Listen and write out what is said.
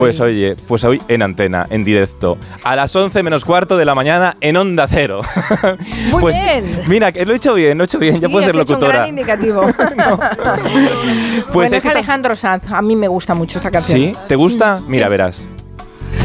Pues oye, pues hoy en antena, en directo, a las 11 menos cuarto de la mañana en Onda Cero. Muy Pues, bien. Mira, que lo he hecho bien, ya puedo ser locutora. Es un gran indicativo. Pues Bueno, es esta- Alejandro Sanz. A mí me gusta mucho esta canción. ¿Sí? ¿Te gusta? Mira, Sí. verás.